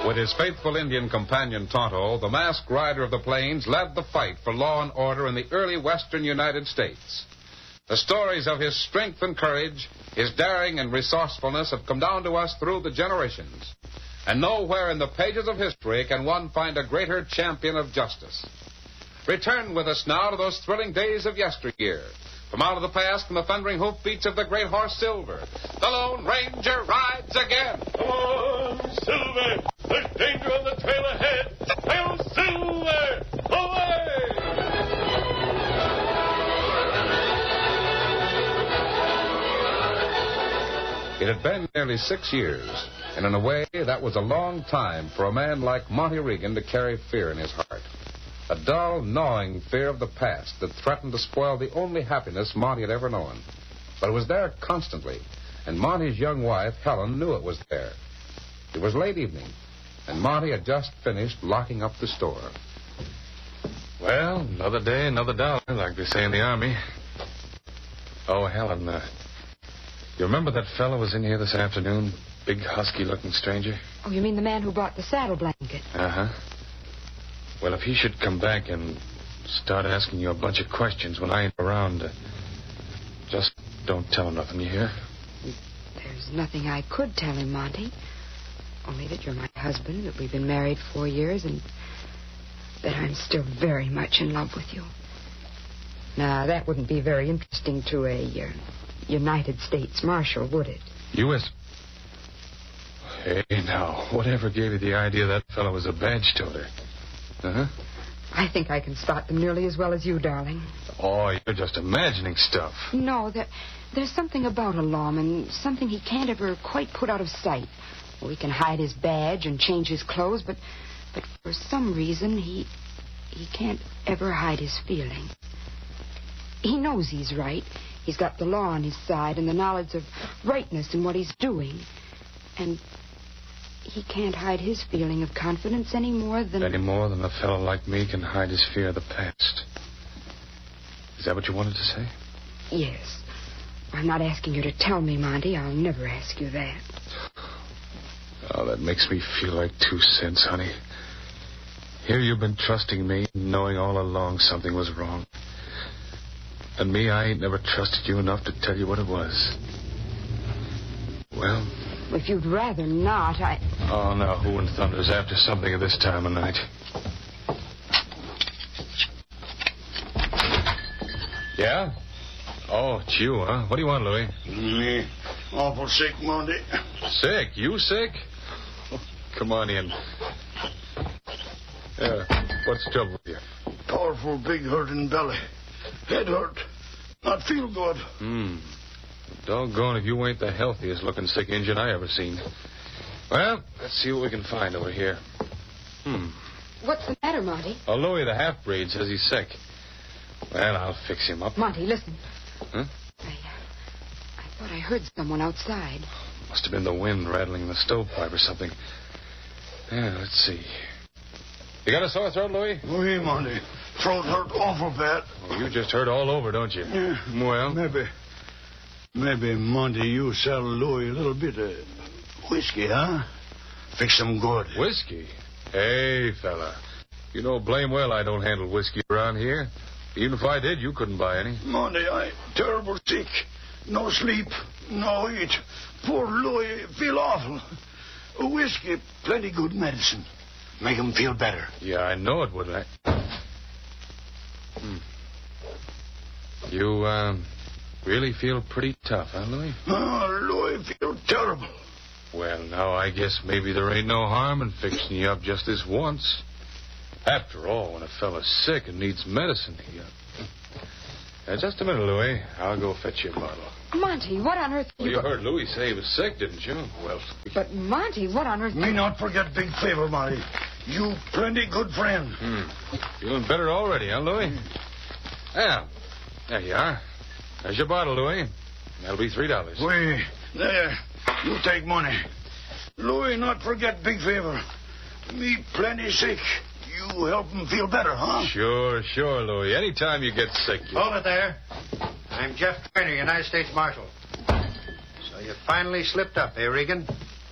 With his faithful Indian companion Tonto, the masked rider of the plains led the fight for law and order in the early western United States. The stories of his strength and courage, his daring and resourcefulness have come down to us through the generations. And nowhere in the pages of history can one find a greater champion of justice. Return with us now to those thrilling days of yesteryear. From out of the past, from the thundering hoofbeats of the great horse Silver, the Lone Ranger rides again. Come on, Silver! There's danger on the trail ahead! Hail, Silver! Away! It had been nearly 6 years, and in a way, that was a long time for a man like Monty Regan to carry fear in his heart. A dull, gnawing fear of the past that threatened to spoil the only happiness Monty had ever known. But it was there constantly, and Monty's young wife, Helen, knew it was there. It was late evening, and Monty had just finished locking up the store. Well, another day, another dollar, like they say in the Army. Oh, Helen, you remember that fellow was in here this afternoon? Big, husky-looking stranger? Oh, you mean the man who brought the saddle blanket? Uh-huh. Well, if he should come back and start asking you a bunch of questions when I ain't around, just don't tell him nothing, you hear? There's nothing I could tell him, Monty. Only that you're my husband, that we've been married 4 years, and that I'm still very much in love with you. Now, that wouldn't be very interesting to a United States Marshal, would it? U.S. Hey, now, whatever gave you the idea that fellow was a badge toter? Uh-huh. I think I can spot them nearly as well as you, darling. Oh, you're just imagining stuff. No, there's something about a lawman, something he can't ever quite put out of sight. Well, he can hide his badge and change his clothes, but for some reason, he can't ever hide his feeling. He knows he's right. He's got the law on his side and the knowledge of rightness in what he's doing. And he can't hide his feeling of confidence any more than... Any more than a fellow like me can hide his fear of the past. Is that what you wanted to say? Yes. I'm not asking you to tell me, Monty. I'll never ask you that. Oh, that makes me feel like 2 cents, honey. Here you've been trusting me, knowing all along something was wrong. And me, I ain't never trusted you enough to tell you what it was. Well... If you'd rather not, Oh, now, who in thunder's after something at this time of night? Yeah? Oh, it's you, huh? What do you want, Louis? Me awful sick, Monty. Sick? You sick? Oh, come on in. What's the trouble with you? Powerful big hurt in belly. Head hurt. Not feel good. Doggone if you ain't the healthiest looking sick Injun I ever seen. Well, let's see what we can find over here. What's the matter, Monty? Oh, Louis, the half-breed, says he's sick. Well, I'll fix him up. Monty, listen. Huh? I thought I heard someone outside. Must have been the wind rattling the stovepipe or something. Yeah, let's see. You got a sore throat, Louis? Oui, Monty. Throat hurt awful bad. Oh, you just hurt all over, don't you? Yeah. Well? Maybe, Monty, you sell Louis a little bit of whiskey, huh? Fix him good. Whiskey? Hey, fella. You know blame well I don't handle whiskey around here. Even if I did, you couldn't buy any. Monty, I terrible sick. No sleep, no eat. Poor Louis feel awful. Whiskey, plenty good medicine. Make him feel better. Yeah, I know it would. You, really feel pretty tough, huh, Louis? Oh, Louis feel terrible. Well, now, I guess maybe there ain't no harm in fixing you up just this once. After all, when a fella's sick and needs medicine, just a minute, Louis. I'll go fetch you a bottle. Monty, what on earth... Well, you heard Louis say he was sick, didn't you? Well... But, Monty, what on earth... Me not forget big favor, Monty. You plenty good friend. Feeling better already, huh, Louis? Yeah. There you are. There's your bottle, Louis. That'll be $3. Wait. There. You take money. Louis not forget big favor. Me plenty sick. You help him feel better, huh? Sure, Louis. Anytime you get sick, you... Hold it there. I'm Jeff Trainer, United States Marshal. So you finally slipped up, eh, Regan?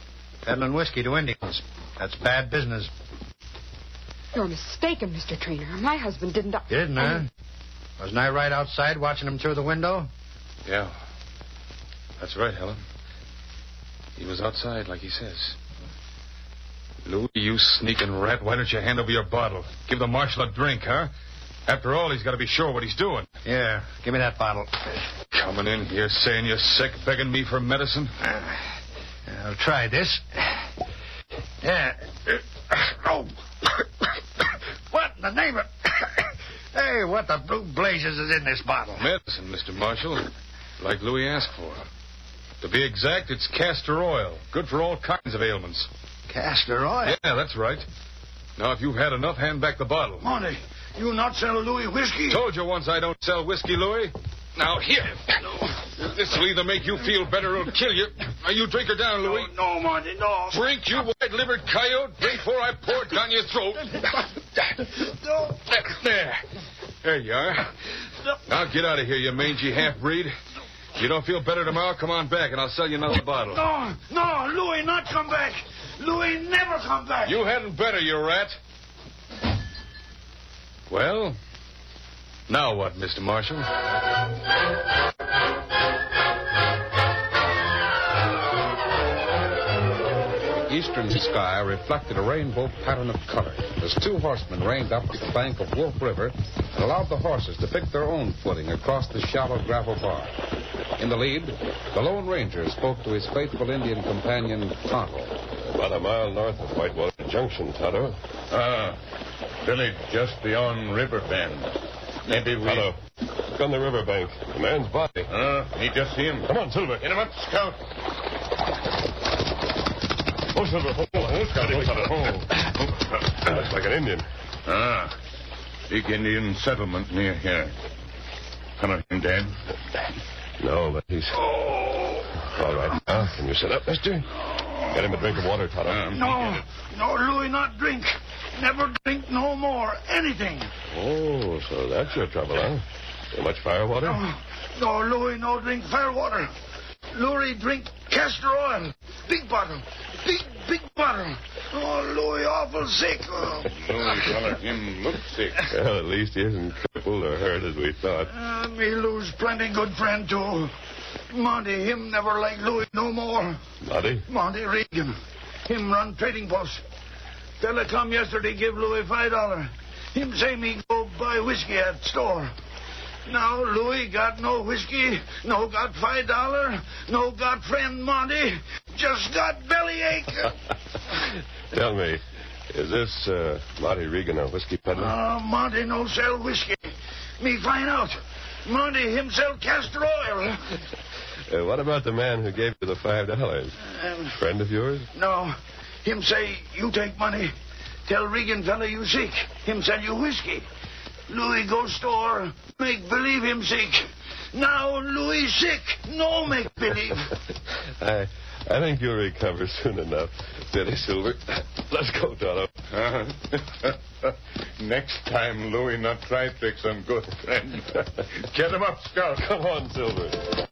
Peddling whiskey to Indians. That's bad business. You're mistaken, Mr. Trainer. My husband didn't... Didn't I? Wasn't I right outside watching him through the window? Yeah. That's right, Helen. He was outside, like he says. Louis, you sneaking rat, why don't you hand over your bottle? Give the marshal a drink, huh? After all, he's got to be sure what he's doing. Yeah, give me that bottle. Coming in here saying you're sick, begging me for medicine. I'll try this. Yeah. Oh. What in the name of... Hey, what the blue blazes is in this bottle? Medicine, Mr. Marshal. Like Louis asked for. To be exact, it's castor oil. Good for all kinds of ailments. Castor oil? Yeah, that's right. Now, if you've had enough, hand back the bottle. Monty, you not sell Louis whiskey? Told you once I don't sell whiskey, Louis. Now, here. This will either make you feel better or kill you. Now, you drink her down, Louis. No, Monty, no. Drink, you white-livered coyote. Drink before I pour it down your throat. No. There. There you are. Now, get out of here, you mangy half-breed. If you don't feel better tomorrow, come on back, and I'll sell you another bottle. No, Louis not come back. Louis never come back. You hadn't better, you rat. Well, now what, Mr. Marshal? The eastern sky reflected a rainbow pattern of color as two horsemen reined up the bank of Wolf River and allowed the horses to pick their own footing across the shallow gravel bar. In the lead, the Lone Ranger spoke to his faithful Indian companion, Tonto. About a mile north of Whitewater Junction, Tonto. Village just beyond River Bend. Maybe we... Tonto, look on the riverbank. The man's body. Me just see him. Come on, Silver. Get him up, Scout. Oh, Silver. Oh, Scout. Looks like an Indian. Big Indian settlement near here. Color him dead? No, but he's... All right. Now, can you sit up, mister? Get him a drink of water, Tonto. No, Louis not drink. Never drink no more. Anything. Oh, so that's your trouble, huh? Too much firewater? No, Louis no drink firewater. Louis drink castor oil. Big bottle. Big bottle. Oh, Louis awful sick. Louis color him look sick. Well, at least he isn't crippled or hurt as we thought. Me lose plenty good friend, too. Monty, him never like Louis no more. Monty Regan. Him run trading post. Fella come yesterday, give Louis $5. Him say me go buy whiskey at store. Now Louis got no whiskey, no got $5, no got friend Monty, just got bellyache. Tell me, is this Monty Regan a whiskey peddler? Monty no sell whiskey. Me find out. Monty him sell castor oil. What about the man who gave you the $5? Friend of yours? No. Him say, you take money. Tell Regan fella you sick. Him sell you whiskey. Louis go store, make believe him sick. Now Louis sick, no make believe. I think you'll recover soon enough. Steady, Silver. Let's go, Tonto. Next time, Louis not try tricks on good friend. Get him up, Scout. Come on, Silver.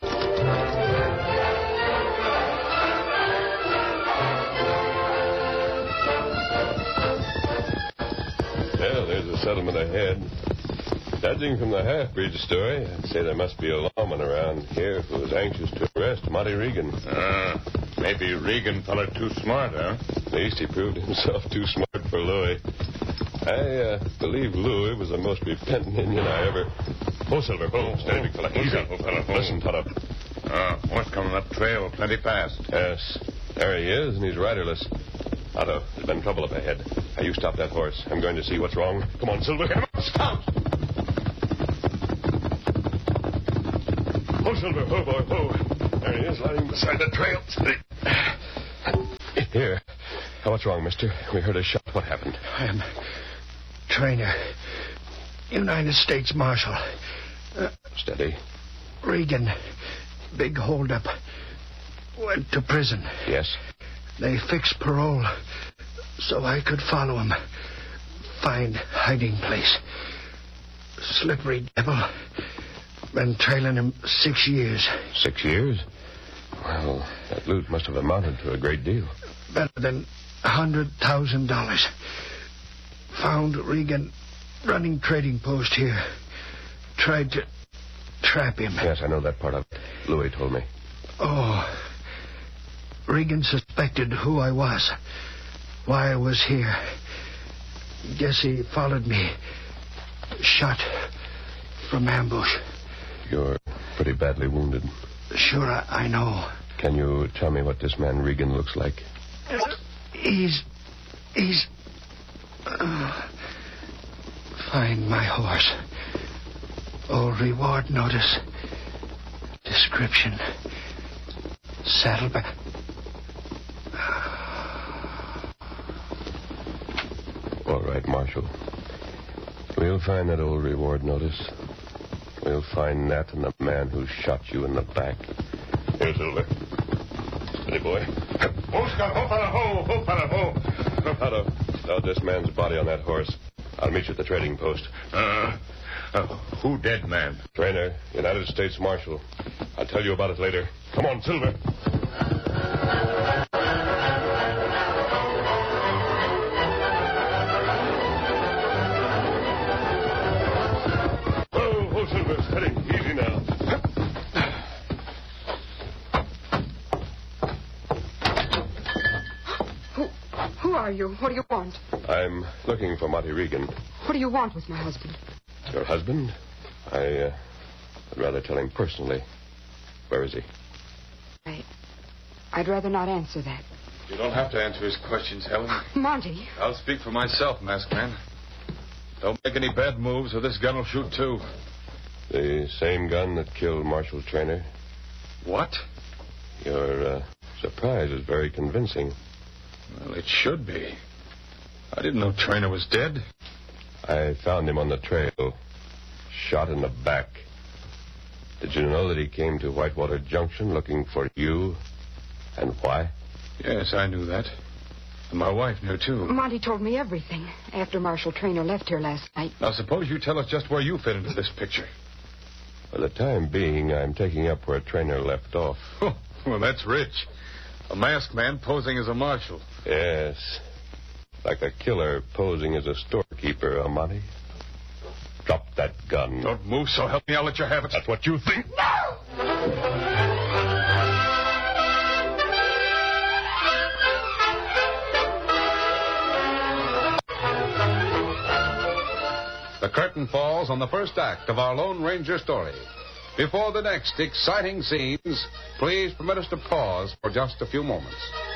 Well, there's a settlement ahead. Judging from the half-breed story, I'd say there must be a lawman around here who was anxious to arrest Monty Regan. Maybe Regan feller too smart, huh? At least he proved himself too smart for Louis. I believe Louis was the most repentant Indian I ever... Oh, Silver, steady, big fella. Easy. Listen, Tonto. Horse coming up trail plenty fast. Yes, there he is, and he's riderless. Tonto, there's been trouble up ahead. Now, you stop that horse. I'm going to see what's wrong. Come on, Silver. Get him up, Scout! Oh, Silver. Oh, boy. Oh. There he is, lying beside the trail. Here. Now, what's wrong, mister? We heard a shot. What happened? I'm Trainer. United States Marshal. Steady. Regan. Big holdup. Went to prison. Yes? They fixed parole so I could follow him. Find hiding place. Slippery devil. Been trailing him 6 years. 6 years? Well, that loot must have amounted to a great deal. better than $100,000. Found Regan running trading post here. Tried to trap him. Yes, I know that part of it. Louis told me. Oh. Regan suspected who I was. Why I was here. Guess he followed me. Shot from ambush. You're pretty badly wounded. Sure, I know. Can you tell me what this man Regan looks like? He's... Find my horse. Old reward notice. Description. Saddleback. All right, Marshal. We'll find that old reward notice. We'll find Nat and the man who shot you in the back. Here, Silver. Steady, boy. Ho, Scott. Ho, fella, ho. Ho, fella, ho. Otto, load this man's body on that horse. I'll meet you at the trading post. Who dead, man? Trainer, United States Marshal. I'll tell you about it later. Come on, Silver. Oh, Silver, steady. Easy now. Who are you? What do you want? I'm looking for Monty Regan. What do you want with my husband? Your husband? I'd rather tell him personally. Where is he? I'd rather not answer that. You don't have to answer his questions, Helen. Monty. I'll speak for myself, masked man. Don't make any bad moves or this gun will shoot too. The same gun that killed Marshal Trainer. What? Your surprise is very convincing. Well, it should be. I didn't know Trainer was dead. I found him on the trail, shot in the back. Did you know that he came to Whitewater Junction looking for you? And why? Yes, I knew that. And my wife knew, too. Monty told me everything after Marshal Trainer left here last night. Now, suppose you tell us just where you fit into this picture. For the time being, I'm taking up where Trainer left off. Oh, well, that's rich. A masked man posing as a marshal. Yes. Like a killer posing as a storekeeper, Monty. Drop that gun. Don't move, so help me, I'll let you have it. That's what you think. No! The curtain falls on the first act of our Lone Ranger story. Before the next exciting scenes, please permit us to pause for just a few moments.